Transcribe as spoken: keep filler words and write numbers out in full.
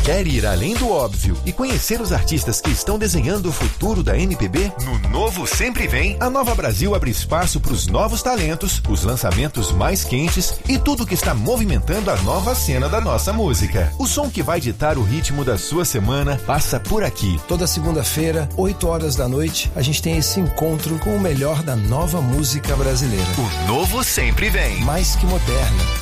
Quer ir além do óbvio e conhecer os artistas que estão desenhando o futuro da M P B? No Novo Sempre Vem, a Nova Brasil abre espaço para os novos talentos, os lançamentos mais quentes e tudo que está movimentando a nova cena da nossa música. O som que vai ditar o ritmo da sua semana passa por aqui. Toda segunda-feira, oito horas da noite, a gente tem esse encontro com o melhor da nova música brasileira. O Novo Sempre Vem. Mais que moderna,